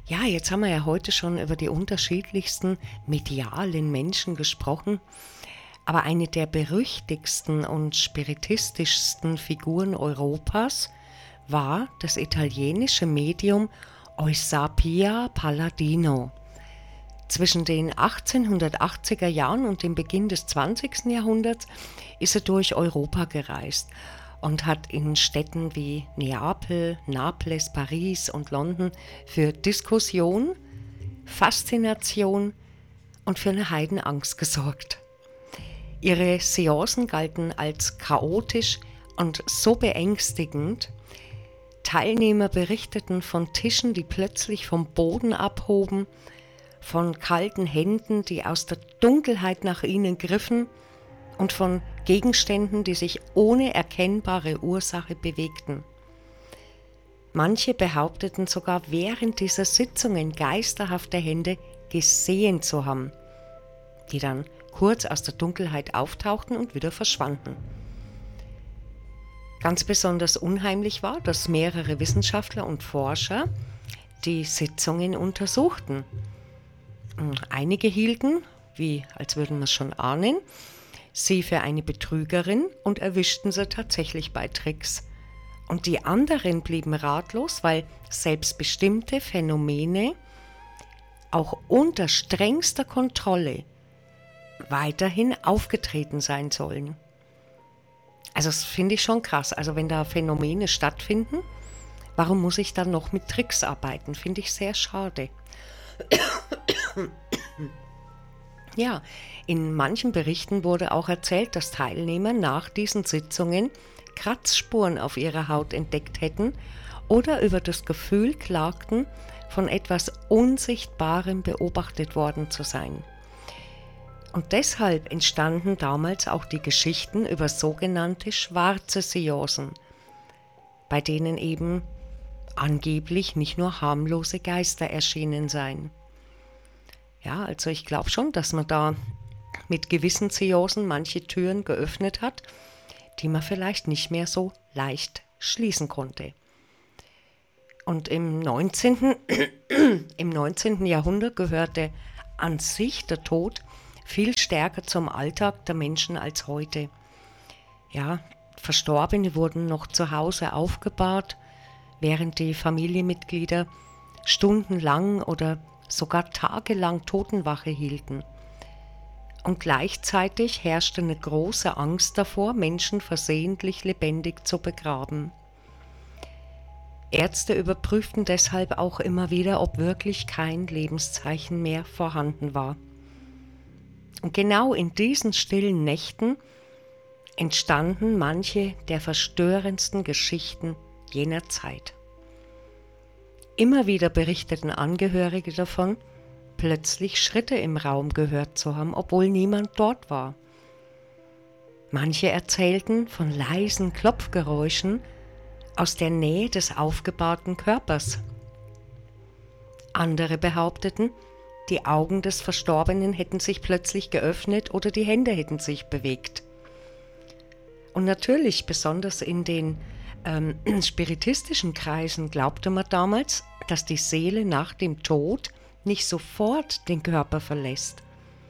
Ja, jetzt haben wir ja heute schon über die unterschiedlichsten medialen Menschen gesprochen, aber eine der berüchtigsten und spiritistischsten Figuren Europas war das italienische Medium Eusapia Palladino. Zwischen den 1880er Jahren und dem Beginn des 20. Jahrhunderts ist er durch Europa gereist und hat in Städten wie Neapel, Naples, Paris und London für Diskussion, Faszination und für eine Heidenangst gesorgt. Ihre Seancen galten als chaotisch und so beängstigend. Teilnehmer berichteten von Tischen, die plötzlich vom Boden abhoben, von kalten Händen, die aus der Dunkelheit nach ihnen griffen und von Gegenständen, die sich ohne erkennbare Ursache bewegten. Manche behaupteten sogar während dieser Sitzungen geisterhafte Hände gesehen zu haben, die dann kurz aus der Dunkelheit auftauchten und wieder verschwanden. Ganz besonders unheimlich war, dass mehrere Wissenschaftler und Forscher die Sitzungen untersuchten. Einige hielten, wie als würden wir es schon ahnen, sie für eine Betrügerin und erwischten sie tatsächlich bei Tricks. Und die anderen blieben ratlos, weil selbstbestimmte Phänomene auch unter strengster Kontrolle weiterhin aufgetreten sein sollen. Also das finde ich schon krass. Also wenn da Phänomene stattfinden, warum muss ich dann noch mit Tricks arbeiten? Finde ich sehr schade. Ja, in manchen Berichten wurde auch erzählt, dass Teilnehmer nach diesen Sitzungen Kratzspuren auf ihrer Haut entdeckt hätten oder über das Gefühl klagten, von etwas Unsichtbarem beobachtet worden zu sein. Und deshalb entstanden damals auch die Geschichten über sogenannte schwarze Seancen, bei denen eben angeblich nicht nur harmlose Geister erschienen seien. Ja, also ich glaube schon, dass man da mit gewissen Seancen manche Türen geöffnet hat, die man vielleicht nicht mehr so leicht schließen konnte. Und im 19. Jahrhundert gehörte an sich der Tod viel stärker zum Alltag der Menschen als heute. Ja, Verstorbene wurden noch zu Hause aufgebahrt, während die Familienmitglieder stundenlang oder sogar tagelang Totenwache hielten. Und gleichzeitig herrschte eine große Angst davor, Menschen versehentlich lebendig zu begraben. Ärzte überprüften deshalb auch immer wieder, ob wirklich kein Lebenszeichen mehr vorhanden war. Und genau in diesen stillen Nächten entstanden manche der verstörendsten Geschichten jener Zeit. Immer wieder berichteten Angehörige davon, plötzlich Schritte im Raum gehört zu haben, obwohl niemand dort war. Manche erzählten von leisen Klopfgeräuschen aus der Nähe des aufgebahrten Körpers. Andere behaupteten, die Augen des Verstorbenen hätten sich plötzlich geöffnet oder die Hände hätten sich bewegt. Und natürlich, besonders in den spiritistischen Kreisen, glaubte man damals, dass die Seele nach dem Tod nicht sofort den Körper verlässt.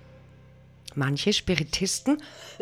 Manche Spiritisten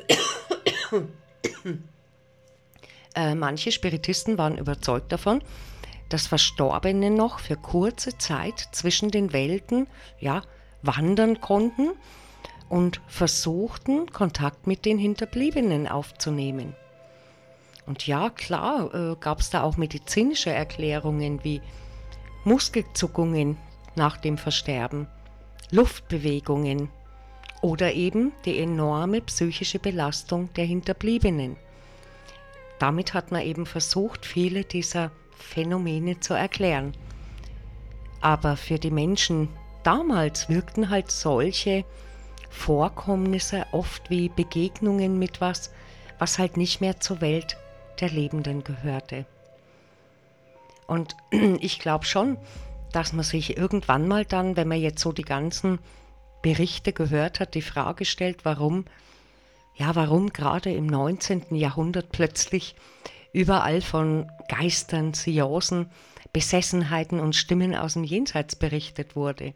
waren überzeugt davon, dass Verstorbene noch für kurze Zeit zwischen den Welten wandern konnten und versuchten, Kontakt mit den Hinterbliebenen aufzunehmen. Und ja, klar, gab es da auch medizinische Erklärungen wie Muskelzuckungen nach dem Versterben, Luftbewegungen oder eben die enorme psychische Belastung der Hinterbliebenen. Damit hat man eben versucht, viele dieser Phänomene zu erklären. Aber für die Menschen damals wirkten halt solche Vorkommnisse oft wie Begegnungen mit was halt nicht mehr zur Welt der Lebenden gehörte. Und ich glaube schon, dass man sich irgendwann mal dann, wenn man jetzt so die ganzen Berichte gehört hat, die Frage stellt, warum gerade im 19. Jahrhundert plötzlich überall von Geistern, Seancen Besessenheiten und Stimmen aus dem Jenseits berichtet wurde.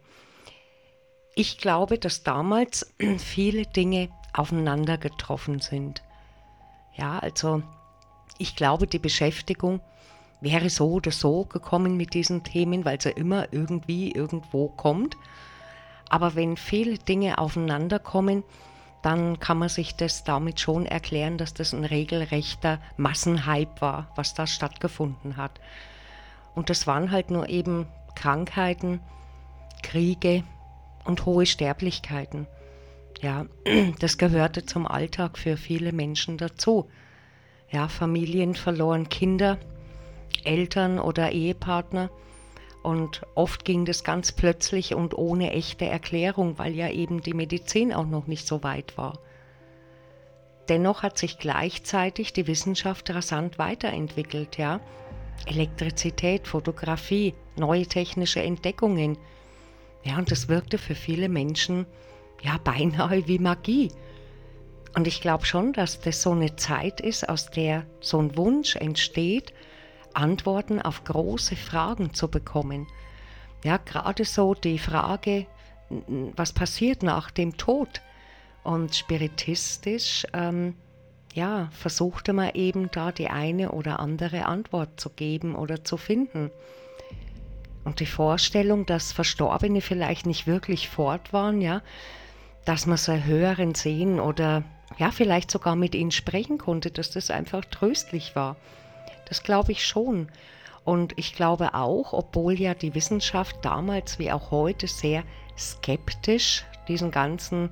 Ich glaube, dass damals viele Dinge aufeinander getroffen sind. Ja, also ich glaube, die Beschäftigung wäre so oder so gekommen mit diesen Themen, weil sie immer irgendwie irgendwo kommt. Aber wenn viele Dinge aufeinander kommen, dann kann man sich das damit schon erklären, dass das ein regelrechter Massenhype war, was da stattgefunden hat. Und das waren halt nur eben Krankheiten, Kriege und hohe Sterblichkeiten. Ja, das gehörte zum Alltag für viele Menschen dazu. Ja, Familien verloren Kinder, Eltern oder Ehepartner. Und oft ging das ganz plötzlich und ohne echte Erklärung, weil ja eben die Medizin auch noch nicht so weit war. Dennoch hat sich gleichzeitig die Wissenschaft rasant weiterentwickelt, ja. Elektrizität, Fotografie, neue technische Entdeckungen. Ja, und das wirkte für viele Menschen ja beinahe wie Magie. Und ich glaube schon, dass das so eine Zeit ist, aus der so ein Wunsch entsteht, Antworten auf große Fragen zu bekommen. Ja, gerade so die Frage, was passiert nach dem Tod? Und spiritistisch, versuchte man eben da die eine oder andere Antwort zu geben oder zu finden. Und die Vorstellung, dass Verstorbene vielleicht nicht wirklich fort waren, ja, dass man sie hören, sehen oder ja, vielleicht sogar mit ihnen sprechen konnte, dass das einfach tröstlich war. Das glaube ich schon. Und ich glaube auch, obwohl ja die Wissenschaft damals wie auch heute sehr skeptisch diesen ganzen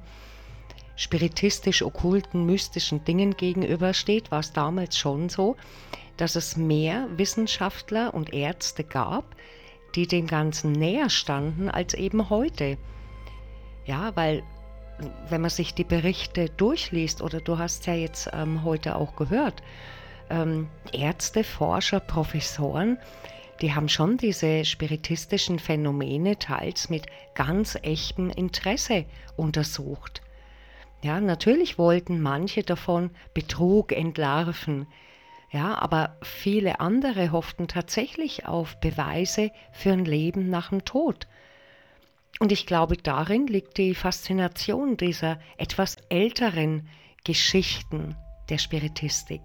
spiritistisch-okkulten, mystischen Dingen gegenübersteht, war es damals schon so, dass es mehr Wissenschaftler und Ärzte gab, die dem Ganzen näher standen als eben heute. Ja, weil wenn man sich die Berichte durchliest, oder du hast ja jetzt heute auch gehört, Ärzte, Forscher, Professoren, die haben schon diese spiritistischen Phänomene teils mit ganz echtem Interesse untersucht. Ja, natürlich wollten manche davon Betrug entlarven, ja, aber viele andere hofften tatsächlich auf Beweise für ein Leben nach dem Tod. Und ich glaube, darin liegt die Faszination dieser etwas älteren Geschichten der Spiritistik.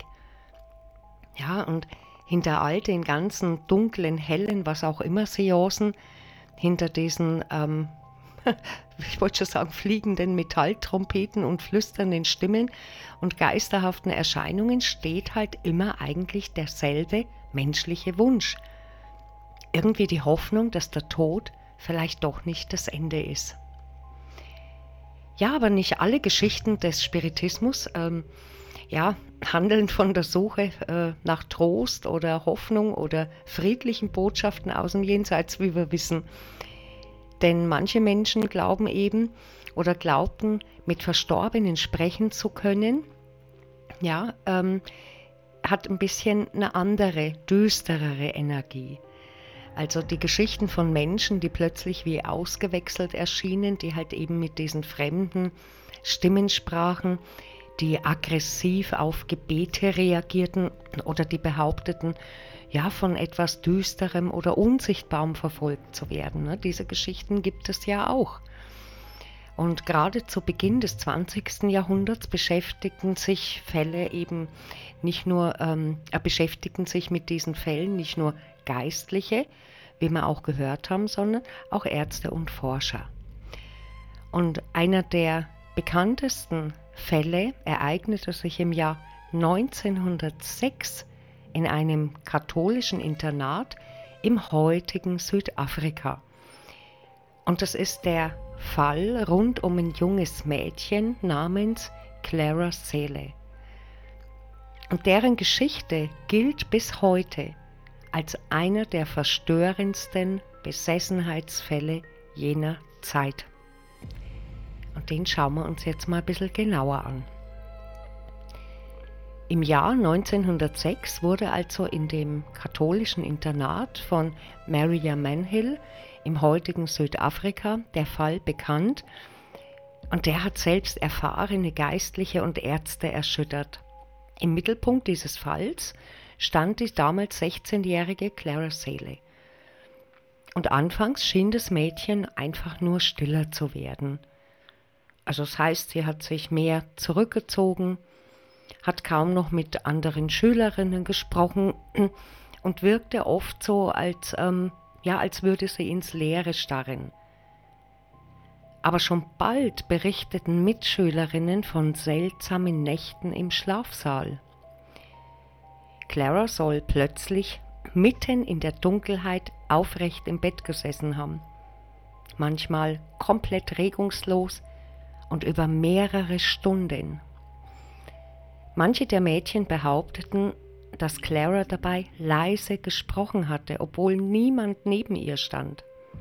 Ja, und hinter all den ganzen dunklen, hellen, was auch immer Seancen, hinter diesen, ich wollte schon sagen, fliegenden Metalltrompeten und flüsternden Stimmen und geisterhaften Erscheinungen steht halt immer eigentlich derselbe menschliche Wunsch. Irgendwie die Hoffnung, dass der Tod vielleicht doch nicht das Ende ist. Ja, aber nicht alle Geschichten des Spiritismus handeln von der Suche nach Trost oder Hoffnung oder friedlichen Botschaften aus dem Jenseits, wie wir wissen. Denn manche Menschen glauben eben oder glaubten, mit Verstorbenen sprechen zu können, hat ein bisschen eine andere, düsterere Energie. Also die Geschichten von Menschen, die plötzlich wie ausgewechselt erschienen, die halt eben mit diesen fremden Stimmen sprachen, die aggressiv auf Gebete reagierten oder die behaupteten, ja, von etwas Düsterem oder Unsichtbarem verfolgt zu werden. Ne? Diese Geschichten gibt es ja auch. Und gerade zu Beginn des 20. Jahrhunderts beschäftigten sich mit diesen Fällen nicht nur Geistliche, wie wir auch gehört haben, sondern auch Ärzte und Forscher. Und einer der bekanntesten Fälle ereignete sich im Jahr 1906 in einem katholischen Internat im heutigen Südafrika. Und das ist der Fall rund um ein junges Mädchen namens Clara Sele. Und deren Geschichte gilt bis heute als einer der verstörendsten Besessenheitsfälle jener Zeit. Und den schauen wir uns jetzt mal ein bisschen genauer an. Im Jahr 1906 wurde also in dem katholischen Internat von Maria Manhill im heutigen Südafrika der Fall bekannt, und der hat selbst erfahrene Geistliche und Ärzte erschüttert. Im Mittelpunkt dieses Falls stand die damals 16-jährige Clara Sele. Und anfangs schien das Mädchen einfach nur stiller zu werden. Also das heißt, sie hat sich mehr zurückgezogen, hat kaum noch mit anderen Schülerinnen gesprochen und wirkte oft so, als würde sie ins Leere starren. Aber schon bald berichteten Mitschülerinnen von seltsamen Nächten im Schlafsaal. Clara soll plötzlich mitten in der Dunkelheit aufrecht im Bett gesessen haben, manchmal komplett regungslos und über mehrere Stunden. Manche der Mädchen behaupteten, dass Clara dabei leise gesprochen hatte, obwohl niemand neben ihr stand.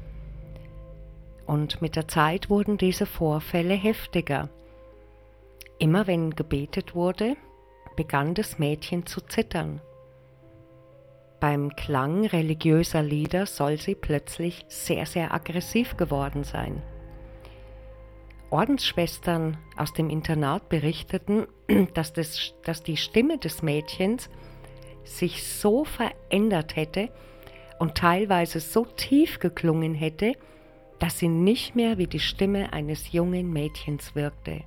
Und mit der Zeit wurden diese Vorfälle heftiger. Immer wenn gebetet wurde, begann das Mädchen zu zittern. Beim Klang religiöser Lieder soll sie plötzlich sehr, sehr aggressiv geworden sein. Ordensschwestern aus dem Internat berichteten, dass die Stimme des Mädchens sich so verändert hätte und teilweise so tief geklungen hätte, dass sie nicht mehr wie die Stimme eines jungen Mädchens wirkte.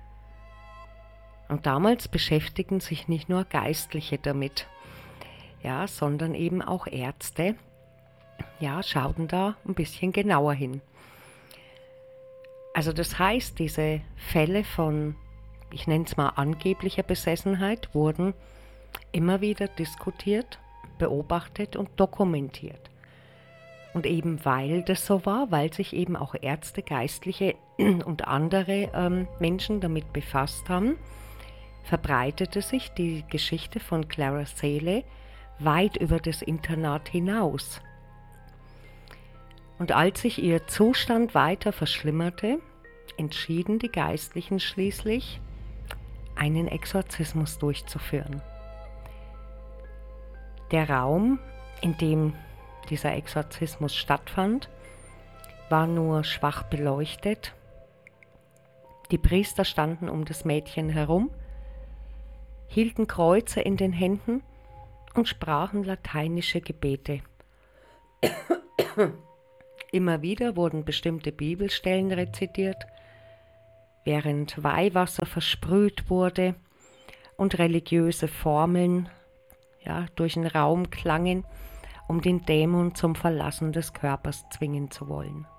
Und damals beschäftigten sich nicht nur Geistliche damit, sondern eben auch Ärzte, schauten da ein bisschen genauer hin. Also das heißt, diese Fälle von, ich nenne es mal angeblicher Besessenheit, wurden immer wieder diskutiert, beobachtet und dokumentiert. Und eben weil das so war, weil sich eben auch Ärzte, Geistliche und andere Menschen damit befasst haben, verbreitete sich die Geschichte von Claras Seele weit über das Internat hinaus. Und als sich ihr Zustand weiter verschlimmerte, entschieden die Geistlichen schließlich, einen Exorzismus durchzuführen. Der Raum, in dem dieser Exorzismus stattfand, war nur schwach beleuchtet. Die Priester standen um das Mädchen herum, hielten Kreuze in den Händen und sprachen lateinische Gebete. Immer wieder wurden bestimmte Bibelstellen rezitiert, während Weihwasser versprüht wurde und religiöse Formeln durch den Raum klangen, um den Dämon zum Verlassen des Körpers zwingen zu wollen.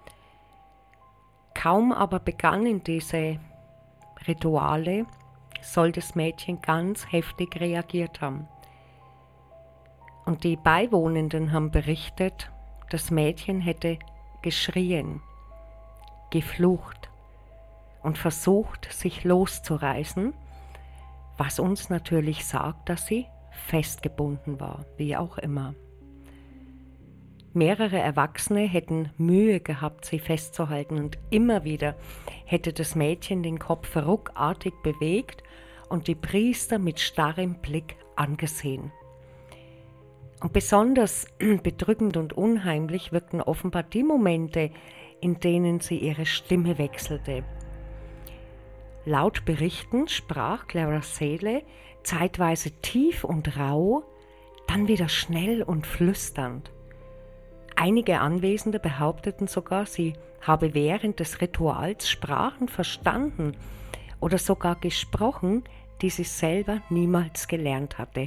Kaum aber begannen diese Rituale, soll das Mädchen ganz heftig reagiert haben. Und die Beiwohnenden haben berichtet, das Mädchen hätte geschrien, geflucht und versucht, sich loszureißen, was uns natürlich sagt, dass sie festgebunden war, wie auch immer. Mehrere Erwachsene hätten Mühe gehabt, sie festzuhalten, und immer wieder hätte das Mädchen den Kopf ruckartig bewegt und die Priester mit starrem Blick angesehen. Und besonders bedrückend und unheimlich wirkten offenbar die Momente, in denen sie ihre Stimme wechselte. Laut Berichten sprach Claras Seele zeitweise tief und rau, dann wieder schnell und flüsternd. Einige Anwesende behaupteten sogar, sie habe während des Rituals Sprachen verstanden oder sogar gesprochen, die sie selber niemals gelernt hatte.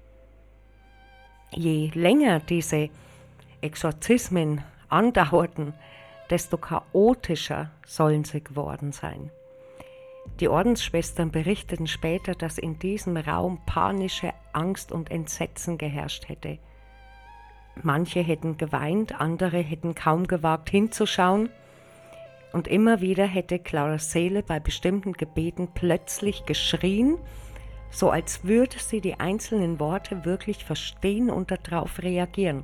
Je länger diese Exorzismen andauerten, desto chaotischer sollen sie geworden sein. Die Ordensschwestern berichteten später, dass in diesem Raum panische Angst und Entsetzen geherrscht hätte. Manche hätten geweint, andere hätten kaum gewagt hinzuschauen, und immer wieder hätte Claras Seele bei bestimmten Gebeten plötzlich geschrien, so als würde sie die einzelnen Worte wirklich verstehen und darauf reagieren.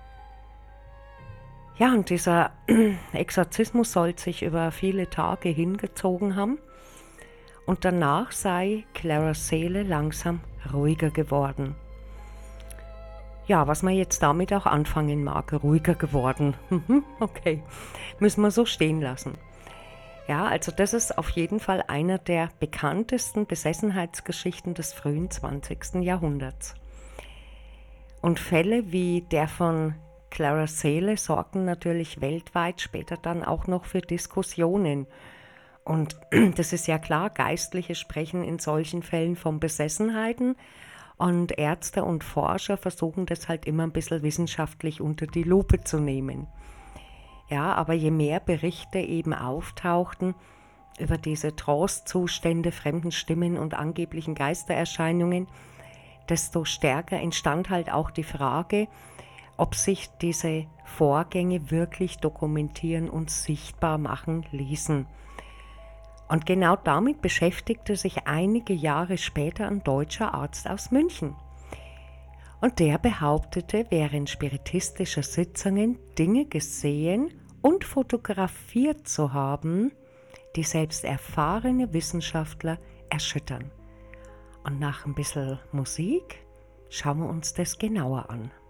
Ja, und dieser Exorzismus soll sich über viele Tage hingezogen haben, und danach sei Claras Seele langsam ruhiger geworden. Ja, was man jetzt damit auch anfangen mag, ruhiger geworden. Okay, müssen wir so stehen lassen. Ja, also das ist auf jeden Fall einer der bekanntesten Besessenheitsgeschichten des frühen 20. Jahrhunderts. Und Fälle wie der von Clara Seele sorgten natürlich weltweit später dann auch noch für Diskussionen. Und das ist ja klar, Geistliche sprechen in solchen Fällen von Besessenheiten und Ärzte und Forscher versuchen das halt immer ein bisschen wissenschaftlich unter die Lupe zu nehmen. Ja, aber je mehr Berichte eben auftauchten über diese Trance-Zustände, fremden Stimmen und angeblichen Geistererscheinungen, desto stärker entstand halt auch die Frage, ob sich diese Vorgänge wirklich dokumentieren und sichtbar machen ließen. Und genau damit beschäftigte sich einige Jahre später ein deutscher Arzt aus München. Und der behauptete, während spiritistischer Sitzungen Dinge gesehen und fotografiert zu haben, die selbst erfahrene Wissenschaftler erschüttern. Und nach ein bisschen Musik schauen wir uns das genauer an.